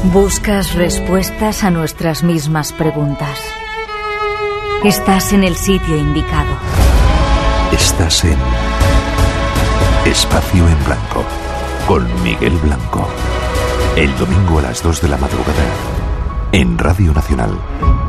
Buscas respuestas a nuestras mismas preguntas. Estás en el sitio indicado. Estás en Espacio en Blanco, con Miguel Blanco. El domingo a las 2 de la madrugada, en Radio Nacional.